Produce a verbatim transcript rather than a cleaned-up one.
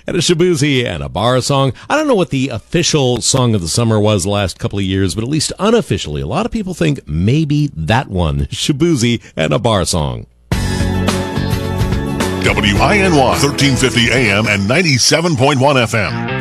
and a Shaboozey and a bar song. I don't know what the official song of the summer was the last couple of years, but at least unofficially, a lot of people think maybe that one, Shaboozey and a bar song. W I N Y, thirteen fifty A M and ninety-seven point one F M.